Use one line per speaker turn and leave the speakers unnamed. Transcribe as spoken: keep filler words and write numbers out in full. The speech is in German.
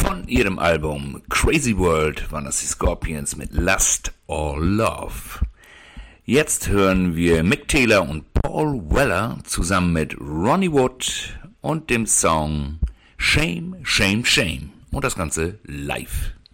Von ihrem Album Crazy World waren das die Scorpions mit Lust or Love. Jetzt hören wir Mick Taylor und Paul Weller zusammen mit Ronnie Wood und dem Song Shame, Shame, Shame und das Ganze live.